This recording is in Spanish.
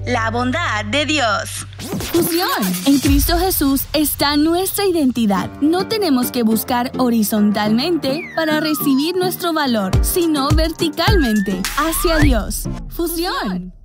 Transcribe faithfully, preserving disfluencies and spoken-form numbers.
la bondad de Dios. Fusión. En Cristo Jesús está nuestra identidad. No tenemos que buscar horizontalmente para recibir nuestro valor, sino verticalmente, hacia Dios. Fusión.